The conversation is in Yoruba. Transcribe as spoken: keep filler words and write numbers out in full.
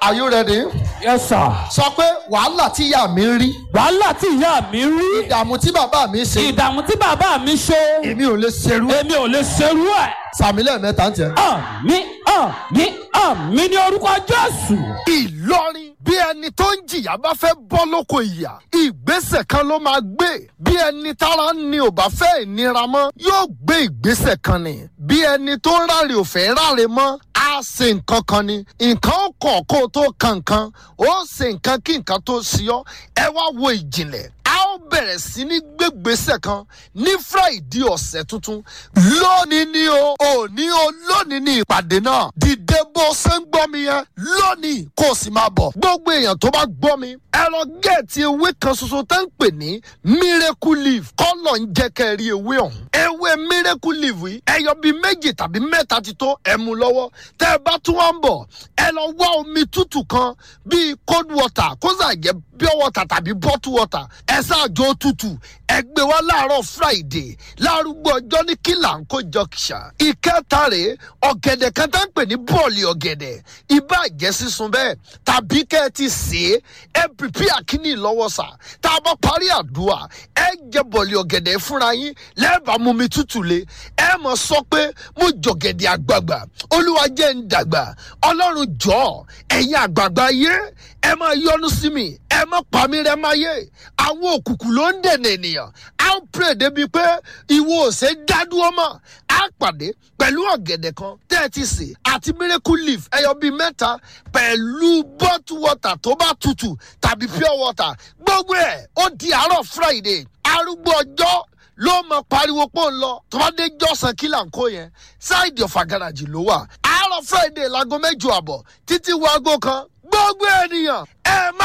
Are you ready? Yes, sir. Sọ pé wàhálà tí ìyá mi ń rí. Wàhálà tí ìyá mi rí. Ìdààmú tí bàbá mi ṣe. Ìdààmú tí bàbá mi ṣe. Èmi ò lè ṣerú. Èmi ò lè ṣerú ẹ̀. Sàmì lẹ́ẹ̀mẹ́ta ń tiẹ̀. Àmín, àmín, àmín ní orúkọ Jésù. Ìlọrin bí ẹni tó ń jìyà bá fẹ́ bọ́ lóko ìyà ìgbésẹ̀ kan ló máa gbé bí ẹni tára ni ò bá fẹ́ ìnira mọ́ yóò gbé ìgbésẹ̀ kan ni bí ẹni tó ń ráre ò fẹ́ ráre mọ́ á ṣe nǹkan kan ni nǹkan kọ̀ kó o tó kan nǹkan ó ṣe nǹkan kí nǹkan tó ṣe ọ́ ẹ wá wo ìjìnlẹ̀ a ó bẹ̀rẹ̀ sí ní gbégbèsè kan ní Friday ọ̀sẹ̀ tuntun lónìí ni o òní o lónìí ni ìpàdé náà dìde bó ṣe ń gbọ́ mi yẹn lónìí kó o sì máa bọ̀ gbogbo èèyàn tó bá gbọ́ mi ẹ lọ gẹ̀ẹ́tì ewé kan ṣoṣo tó ń pè ní miracle leaf kọ́lọ̀ ń jẹ́ kẹ́ ẹ rí ewé ọ̀hún ewé miracle leaf yìí ẹyọ bíi méjì tàbí mẹ́ta ti tó ẹ mú lọ́wọ́ tẹ́ ẹ bá tún wá ń bọ̀ ẹ lọ wá omi tútù kan bíi cold water kó sà jẹ́ pure water tàbí bottle water ẹ ṣáàjò tútù ẹ gbé wá láàárọ̀ Friday lárúgbó ọjọ́ ní kílà ń kó jọkìṣà ìkẹta rèé ọ̀gẹ̀dẹ̀ kan tá ń pè ní bọ́ọ̀lì ọ̀gẹ̀dẹ̀ ibà jẹ́ sísun bẹ́ẹ̀ tàbí kẹ́ ẹ ti sè é ẹ pìpì àkíní lọ́wọ́ sà tá a bá parí àdúrà ẹ jẹ bọ́ọ̀lì ọ̀gẹ̀dẹ̀ fúnra yín lẹ́ẹ̀bà mú mi tútù lé ẹ mọ̀ sọ pé mo jọ̀gẹ̀dẹ̀ àgbààgbà Olúwa jẹ́ ń dàgbà Ọlọ́run jọ̀ọ́ ẹ̀yin àgbààgbà yé ẹ máa yọ́nú sí mi ẹ má pa mí rẹ́ máa yé àwọn òkùnkùn ló ń dènà ènìyàn á ń pèrè débi pé ìwọ ò ṣe dádúró mọ́ á pàdé pẹ̀lú ọ̀gẹ̀dẹ̀ kan tẹ́ ẹ ti sè àti miracle leaf ẹyọ bíi mẹ́ta pẹ̀lú bottle water tó bá tutù tàbí pure water gbogbo ẹ̀ ó di àárọ̀ Friday arúgbó ọjọ́ ló mọ pariwo pọ̀ ń lọ tó bá dé jọ́sàn kílà ń kó yẹn ṣáìdì ọ̀fà gàràjì ló wà àárọ̀ Friday láago mẹ́jọ àbọ̀ títí wo aago kan gbogbo ènìyàn ẹ má